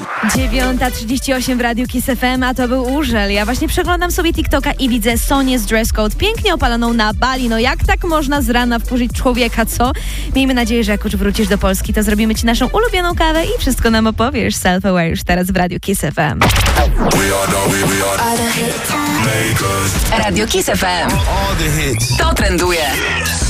9:38 w Radiu Kiss FM, a to był Urzel. Ja właśnie przeglądam sobie TikToka i widzę Sonię z Dress Code, pięknie opaloną na Bali. No jak tak można z rana wkurzyć człowieka, co? Miejmy nadzieję, że jak już wrócisz do Polski, to zrobimy ci naszą ulubioną kawę i wszystko nam opowiesz. Self-Aware już teraz w Radiu Kiss FM. Radio Kiss FM. To trenduje.